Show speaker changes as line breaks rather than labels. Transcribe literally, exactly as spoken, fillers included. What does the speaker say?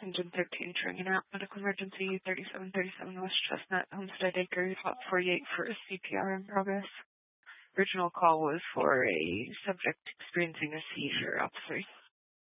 Engine thirteen, triggering out medical emergency, thirty-seven thirty-seven West Chestnut, Homestead Acres, Hot forty-eight for a C P R in progress. Original call was for a subject experiencing a seizure, officer.